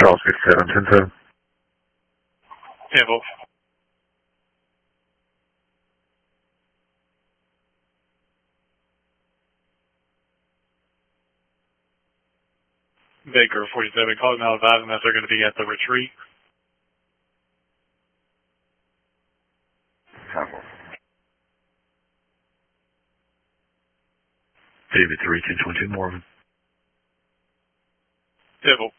Charles 6710. Tambo. Baker 47 calling out advising that they're going to be at the retreat. Tambo. David 3222 Morgan. Tambo.